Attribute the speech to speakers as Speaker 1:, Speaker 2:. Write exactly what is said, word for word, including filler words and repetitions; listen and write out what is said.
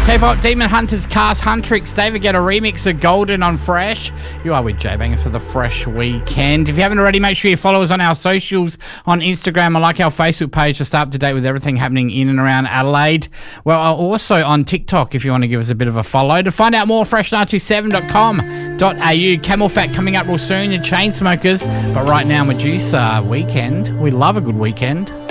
Speaker 1: K-pop Demon Hunters cast Huntrix. David get a remix of Golden on Fresh. You are with J Bangers for the Fresh Weekend. If you haven't already, make sure you follow us on our socials on Instagram and like our Facebook page to stay up to date with everything happening in and around Adelaide. Well, also on TikTok if you want to give us a bit of a follow. To find out more, fresh nine two seven dot com dot a u. Camel Fat coming up real soon, the Chainsmokers. But right now, Medusa, Weekend. We love a good weekend.